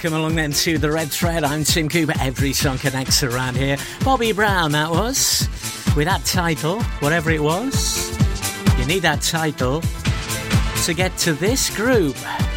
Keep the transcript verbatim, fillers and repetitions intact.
welcome along then to The Red Thread. I'm Tim Cooper. Every song connects around here. Bobby Brown, that was. With that title, whatever it was. You need that title to get to this group.